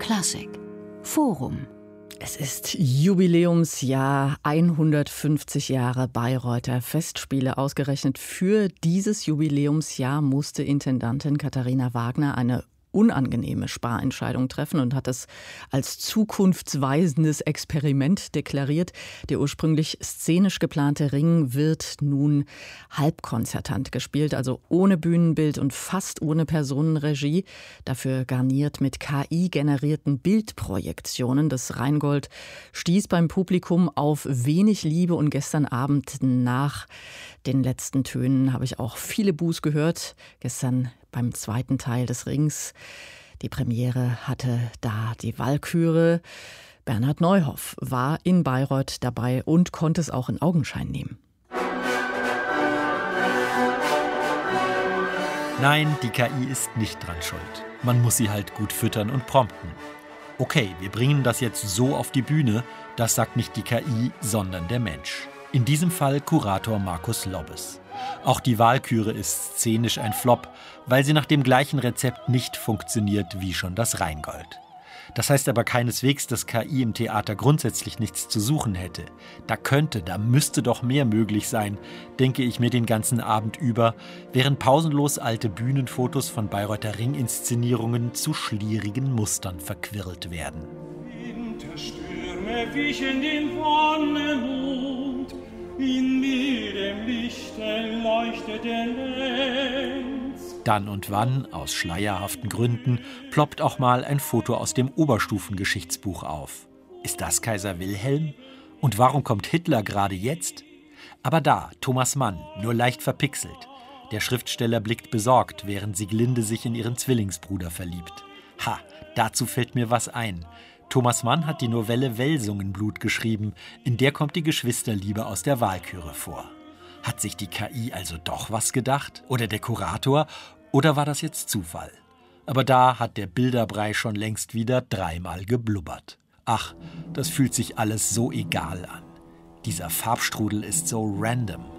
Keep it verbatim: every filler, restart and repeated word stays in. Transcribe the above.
Klassik Forum. Es ist Jubiläumsjahr, hundertfünfzig Jahre Bayreuther Festspiele. Ausgerechnet für dieses Jubiläumsjahr musste Intendantin Katharina Wagner eine unangenehme Sparentscheidung treffen und hat es als zukunftsweisendes Experiment deklariert. Der ursprünglich szenisch geplante Ring wird nun halbkonzertant gespielt, also ohne Bühnenbild und fast ohne Personenregie, dafür garniert mit K I-generierten Bildprojektionen. Das Rheingold stieß beim Publikum auf wenig Liebe und gestern Abend nach den letzten Tönen habe ich auch viele Buß gehört. Gestern beim zweiten Teil des Rings. Die Premiere hatte da die Walküre. Bernhard Neuhoff war in Bayreuth dabei und konnte es auch in Augenschein nehmen. Nein, die K I ist nicht dran schuld. Man muss sie halt gut füttern und prompten. Okay, wir bringen das jetzt so auf die Bühne, das sagt nicht die K I, sondern der Mensch. In diesem Fall Kurator Markus Lobbes. Auch die Walküre ist szenisch ein Flop, weil sie nach dem gleichen Rezept nicht funktioniert wie schon das Rheingold. Das heißt aber keineswegs, dass K I im Theater grundsätzlich nichts zu suchen hätte. Da könnte, da müsste doch mehr möglich sein, denke ich mir den ganzen Abend über, während pausenlos alte Bühnenfotos von Bayreuther Ringinszenierungen zu schlierigen Mustern verquirlt werden. Winterstürme wichen den Wonnenmond, in mildem Lichte leuchtet der Lenz. Dann und wann, aus schleierhaften Gründen, ploppt auch mal ein Foto aus dem Oberstufengeschichtsbuch auf. Ist das Kaiser Wilhelm? Und warum kommt Hitler gerade jetzt? Aber da, Thomas Mann, nur leicht verpixelt. Der Schriftsteller blickt besorgt, während Sieglinde sich in ihren Zwillingsbruder verliebt. Ha, dazu fällt mir was ein. Thomas Mann hat die Novelle Welsungenblut geschrieben, in der kommt die Geschwisterliebe aus der Walküre vor. Hat sich die K I also doch was gedacht? Oder der Kurator? Oder war das jetzt Zufall? Aber da hat der Bilderbrei schon längst wieder dreimal geblubbert. Ach, das fühlt sich alles so egal an. Dieser Farbstrudel ist so random.